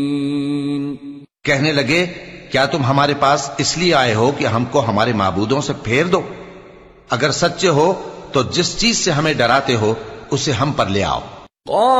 कहने लगे, क्या तुम हमारे पास इसलिए आए हो कि हमको हमारे माबूदों से फेर दो? अगर सच्चे हो तो जिस चीज से हमें डराते हो उसे हम पर ले आओ।